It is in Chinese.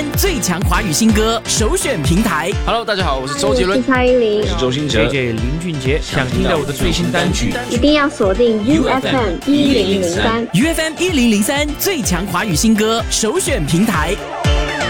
2003最强华语新歌首选平台。 Hello， 大家好，我是周杰伦， 我是蔡依林， 我是周兴哲 ，JJ 林俊杰。想听到我的最新单曲， 一定要锁定 UFM 1003 UFM 1003最强华语新歌首选平台。